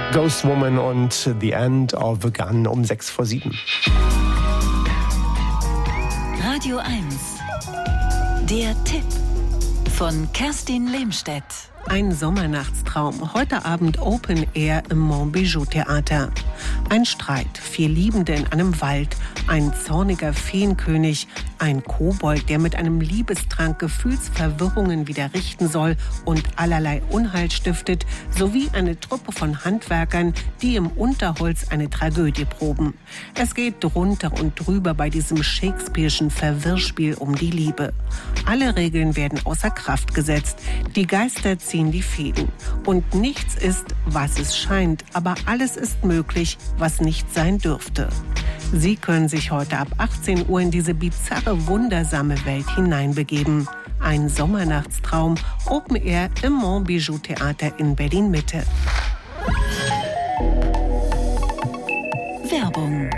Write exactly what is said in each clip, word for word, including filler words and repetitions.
Ghost Woman und The End of a Gun um sechs vor sieben. Radio eins. Der Tipp von Kerstin Lehmstedt. Ein Sommernachtstraum. Heute Abend Open Air im Montbijou Theater. Ein Streit, vier Liebende in einem Wald, ein zorniger Feenkönig, ein Kobold, der mit einem Liebestrank Gefühlsverwirrungen wieder richten soll und allerlei Unheil stiftet, sowie eine Truppe von Handwerkern, die im Unterholz eine Tragödie proben. Es geht drunter und drüber bei diesem Shakespeare'schen Verwirrspiel um die Liebe. Alle Regeln werden außer Kraft gesetzt. Die Geister ziehen die Fäden. Und nichts ist, was es scheint, aber alles ist möglich, was nicht sein dürfte. Sie können sich heute ab achtzehn Uhr in diese bizarre, wundersame Welt hineinbegeben. Ein Sommernachtstraum, Open Air im Montbijou Theater in Berlin-Mitte. Werbung.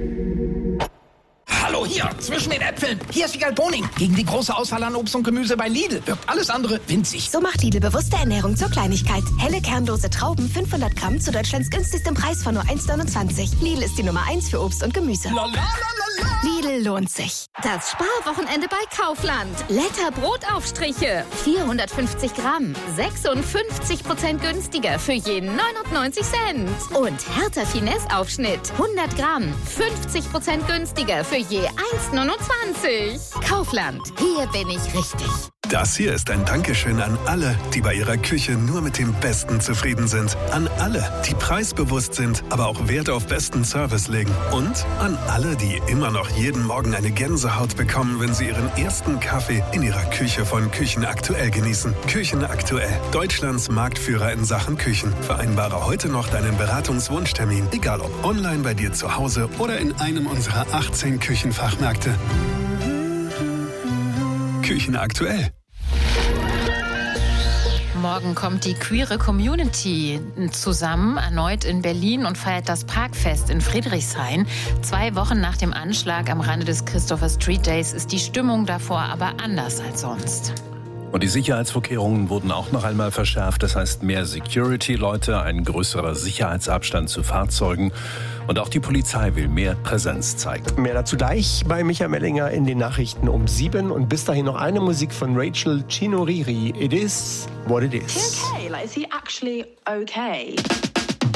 Hallo, hier, zwischen den Äpfeln. Hier ist Wiegald Boning. Gegen die große Auswahl an Obst und Gemüse bei Lidl wirkt alles andere winzig. So macht Lidl bewusste Ernährung zur Kleinigkeit. Helle, kernlose Trauben, fünfhundert Gramm zu Deutschlands günstigstem Preis von nur eins neunundzwanzig. Lidl ist die Nummer eins für Obst und Gemüse. La, la, la, la, la. Lidl lohnt sich. Das Sparwochenende bei Kaufland. Letter Brotaufstriche. vierhundertfünfzig Gramm. sechsundfünfzig Prozent günstiger für je neunundneunzig Cent. Und Hertha Finesse Aufschnitt. hundert Gramm. fünfzig Prozent günstiger für je eins neunundzwanzig. Kaufland. Hier bin ich richtig. Das hier ist ein Dankeschön an alle, die bei ihrer Küche nur mit dem Besten zufrieden sind. An alle, die preisbewusst sind, aber auch Wert auf besten Service legen. Und an alle, die immer noch jeden Morgen eine Gänsehaut bekommen, wenn sie ihren ersten Kaffee in ihrer Küche von Küchen Aktuell genießen. Küchen Aktuell, Deutschlands Marktführer in Sachen Küchen. Vereinbare heute noch deinen Beratungswunschtermin, egal ob online bei dir zu Hause oder in einem unserer achtzehn Küchenfachmärkte. Küchen Aktuell. Morgen kommt die queere Community zusammen, erneut in Berlin und feiert das Parkfest in Friedrichshain. Zwei Wochen nach dem Anschlag am Rande des Christopher Street Days ist die Stimmung davor aber anders als sonst. Und die Sicherheitsvorkehrungen wurden auch noch einmal verschärft. Das heißt mehr Security-Leute, ein größerer Sicherheitsabstand zu Fahrzeugen. Und auch die Polizei will mehr Präsenz zeigen. Mehr dazu gleich bei Michael Mellinger in den Nachrichten um sieben. Und bis dahin noch eine Musik von Rachel Chinoriri. It is what it is. Okay, like, is he actually okay?